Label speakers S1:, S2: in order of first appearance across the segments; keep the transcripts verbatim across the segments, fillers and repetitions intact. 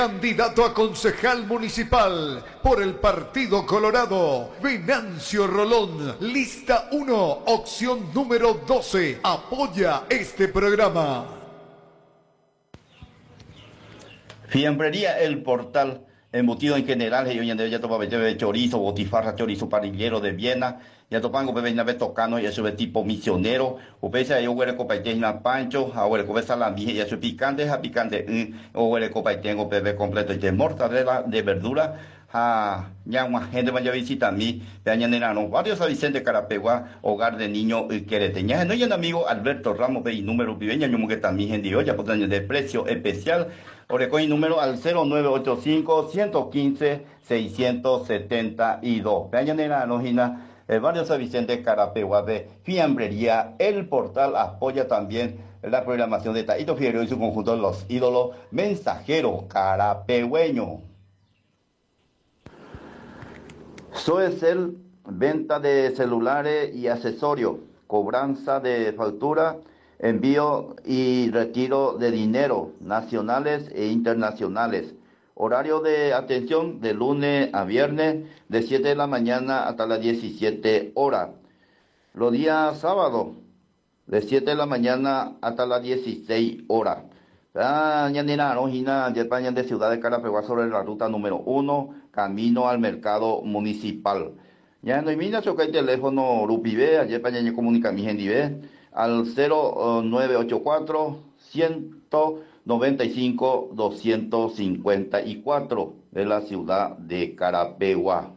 S1: Candidato a concejal municipal por el Partido Colorado, Venancio Rolón, lista uno, opción número doce, apoya este programa.
S2: Fiambrería El Portal, embutido en general, y hoy en día ya topa de chorizo, botifarra, chorizo parrillero de Viena, ya topango bebe nave tocano, y eso de tipo misionero, o pese a yo huele copaite na pancho, a huele copa salami, y eso picante, a picante, o huele copaite, o bebe completo, y de mortadela, de verdura, a ya una gente vaya a visitar a mí, de añadirano, varios a Vicente Carapegua, hogar de niño y quereteña, no hay un amigo Alberto Ramos, ve y número viveña, yo que también en Dios, ya por años de precio especial, o recoge número al cero nueve ocho cinco, uno uno cinco, seis siete dos. Peñanera, Nojina, el barrio San Vicente Carapegua de Fiambrería, El Portal apoya también la programación de Taito Figueroa y su conjunto de los ídolos mensajeros carapegüeños. Soecel, venta de celulares y accesorios, cobranza de factura, envío y retiro de dinero nacionales e internacionales. Horario de atención de lunes a viernes de siete de la mañana hasta las diecisiete horas. Los días sábados de siete de la mañana hasta las dieciséis horas. Ñandina, Rojina, de España de Ciudad de Carapegua sobre la ruta número uno, camino al mercado municipal. Ya no imina choca el teléfono Rupibe, allá España ya comunica mi gente al cero nueve ocho cuatro, uno nueve cinco, dos cinco cuatro de la ciudad de Carapegua.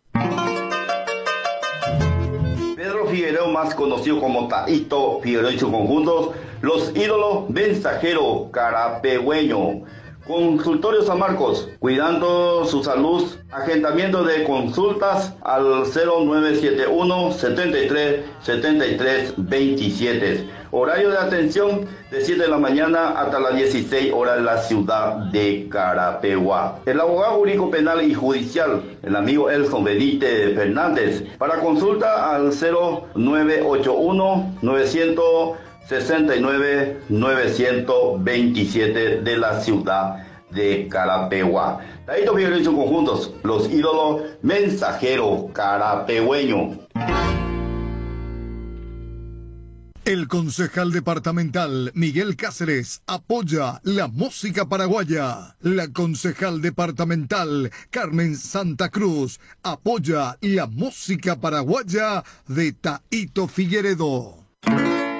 S2: Pedro Figueroa, más conocido como Taito Figueroa y sus conjuntos, los ídolos mensajeros carapegüeños. Consultorio San Marcos, cuidando su salud, agendamiento de consultas al cero nueve siete uno, setenta y tres, setenta y tres, veintisiete. Horario de atención de siete de la mañana hasta las dieciséis horas en la ciudad de Carapegua. El abogado jurídico penal y judicial, el amigo Elson Benítez Fernández, para consulta al cero nueve ocho uno, novecientos sesenta y nueve, novecientos veintisiete de la ciudad de Carapegua. Taito Figueroa y sus conjuntos, los ídolos mensajeros carapegüeños.
S1: El concejal departamental Miguel Cáceres apoya la música paraguaya. La concejal departamental Carmen Santa Cruz apoya la música paraguaya de Taito Figueredo.